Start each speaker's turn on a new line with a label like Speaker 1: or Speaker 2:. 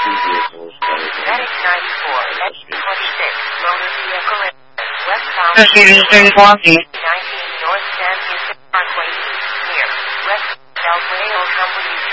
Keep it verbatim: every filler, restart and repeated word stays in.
Speaker 1: two vehicles.
Speaker 2: Medic ninety-four, twenty-six, motor vehicle incident, westbound.
Speaker 3: 这是一声光景。
Speaker 2: nineteen North San Houston Parkway, near West Del Rio Company.